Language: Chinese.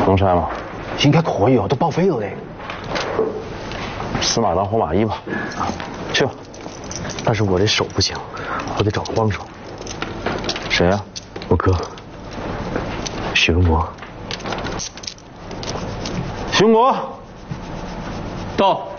能拆吗？ 应该可以哦，都报废了嘞。 死马当活马医吧。啊，去吧。 但是我这手不行，我得找个帮手。 谁呀？ 我哥，许文国。 许文国， 到。